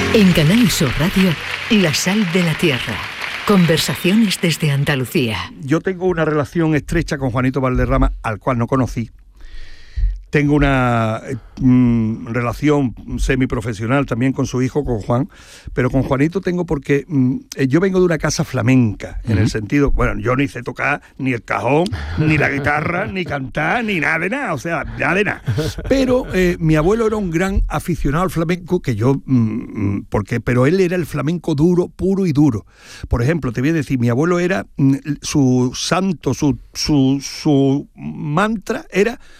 En Canal Sur Radio, La Sal de la Tierra. Conversaciones desde Andalucía. Yo tengo una relación estrecha con Juanito Valderrama, al cual no conocí. Tengo una relación semiprofesional también con su hijo, con Juan, pero con Juanito tengo porque yo vengo de una casa flamenca, en el sentido, bueno, yo ni sé tocar ni el cajón, ni la guitarra, ni cantar, ni nada de nada, o sea, nada de nada. Pero mi abuelo era un gran aficionado al flamenco, que yo, pero él era el flamenco duro, puro y duro. Por ejemplo, te voy a decir, mi abuelo era, su santo, su mantra era